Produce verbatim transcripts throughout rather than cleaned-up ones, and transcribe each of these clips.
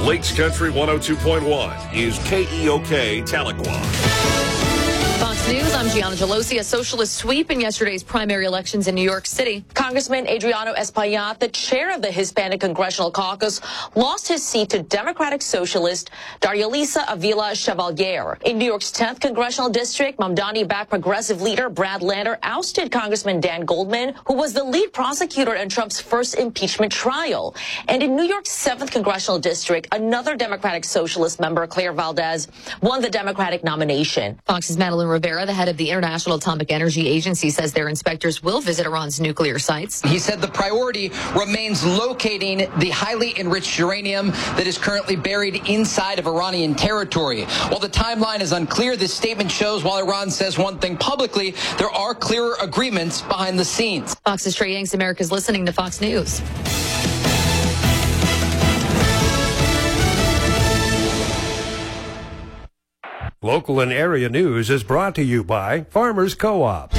Lakes Country one oh two point one is K E O K Tahlequah. Fox News, I'm Gianna Gelosi. A socialist sweep in yesterday's primary elections in New York City. Congressman Adriano Espaillat, the chair of the Hispanic Congressional Caucus, lost his seat to Democratic Socialist Darialisa Avila Chevalier. In New York's tenth Congressional District, Mamdani-backed progressive leader Brad Lander ousted Congressman Dan Goldman, who was the lead prosecutor in Trump's first impeachment trial. And in New York's seventh Congressional District, another Democratic Socialist member, Claire Valdez, won the Democratic nomination. Fox's Madeline Rivera, the head of the International Atomic Energy Agency, says their inspectors will visit Iran's nuclear sites. He said the priority remains locating the highly enriched uranium that is currently buried inside of Iranian territory. While the timeline is unclear, this statement shows while Iran says one thing publicly, there are clearer agreements behind the scenes. Fox's Trey Yanks, America's listening to Fox News. Local and area news is brought to you by Farmers Co-op.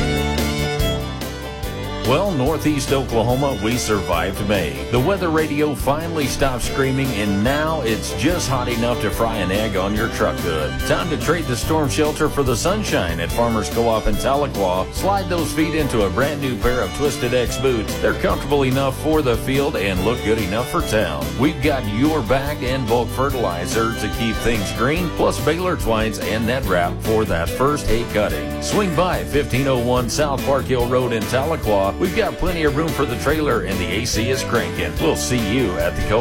Well, Northeast Oklahoma, we survived May. The weather radio finally stopped screaming, and now it's just hot enough to fry an egg on your truck good. Time to trade the storm shelter for the sunshine at Farmers Co-op in Tahlequah. Slide those feet into a brand new pair of Twisted X boots. They're comfortable enough for the field and look good enough for town. We've got your bag and bulk fertilizer to keep things green, plus baler twines and net wrap for that first hay cutting. Swing by fifteen oh one South Park Hill Road in Tahlequah. We've got plenty of room for the trailer and the A C is cranking. We'll see you at the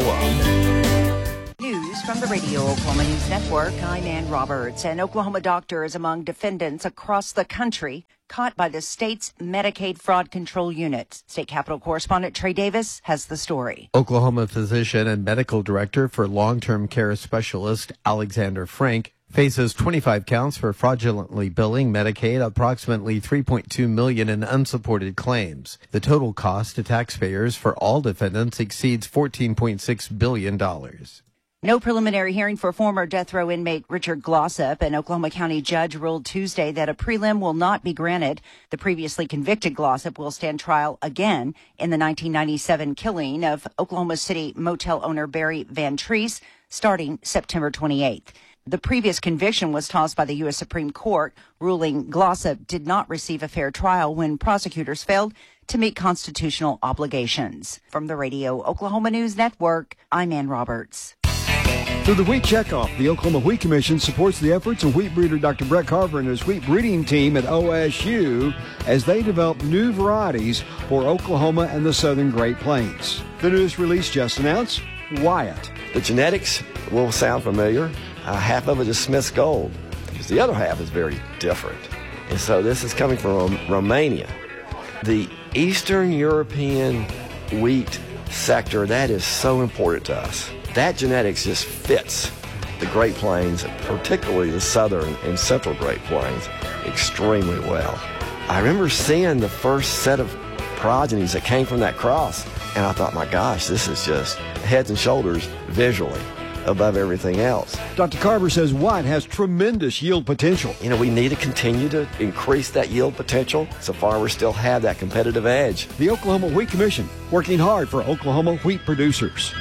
co-op. News from the Radio Oklahoma News Network. I'm Ann Roberts. An Oklahoma doctor is among defendants across the country caught by the state's Medicaid fraud control unit. State Capitol correspondent Trey Davis has the story. Oklahoma physician and medical director for long-term care specialist Alexander Frank faces twenty-five counts for fraudulently billing Medicaid approximately three point two million dollars in unsupported claims. The total cost to taxpayers for all defendants exceeds fourteen point six billion dollars. No preliminary hearing for former death row inmate Richard Glossop. An Oklahoma County judge ruled Tuesday that a prelim will not be granted. The previously convicted Glossop will stand trial again in the nineteen ninety-seven killing of Oklahoma City motel owner Barry Van Treese starting September twenty-eighth. The previous conviction was tossed by the U S Supreme Court, ruling Glossop did not receive a fair trial when prosecutors failed to meet constitutional obligations. From the Radio Oklahoma News Network, I'm Ann Roberts. Through the Wheat Checkoff, the Oklahoma Wheat Commission supports the efforts of wheat breeder Doctor Brett Carver and his wheat breeding team at O S U as they develop new varieties for Oklahoma and the southern Great Plains. The newest release just announced, Wyatt. The genetics will sound familiar. Uh, half of it is Smith's Gold. The other half is very different. And so this is coming from Romania. The Eastern European wheat sector, that is so important to us. That genetics just fits the Great Plains, particularly the southern and central Great Plains, extremely well. I remember seeing the first set of progenies that came from that cross, and I thought, my gosh, this is just heads and shoulders visually above everything else. Doctor Carver says Wyatt has tremendous yield potential. You know, we need to continue to increase that yield potential so farmers still have that competitive edge. The Oklahoma Wheat Commission, working hard for Oklahoma wheat producers.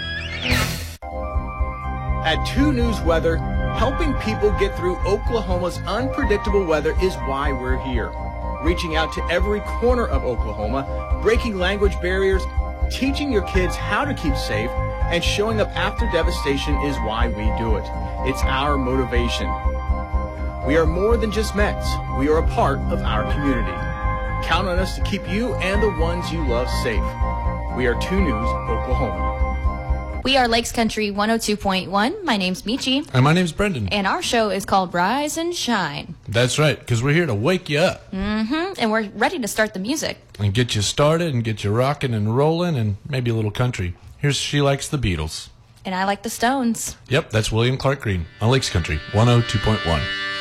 At two News Weather, helping people get through Oklahoma's unpredictable weather is why we're here. Reaching out to every corner of Oklahoma, breaking language barriers, teaching your kids how to keep safe, and showing up after devastation is why we do it. It's our motivation. We are more than just Mets. We are a part of our community. Count on us to keep you and the ones you love safe. We are two News Oklahoma. We are Lakes Country one oh two point one. My name's Michi. And my name's Brendan. And our show is called Rise and Shine. That's right, because we're here to wake you up. Mm-hmm. And we're ready to start the music. And get you started and get you rocking and rolling and maybe a little country. Here's She Likes the Beatles. And I like the Stones. Yep, that's William Clark Green on Lakes Country one oh two point one.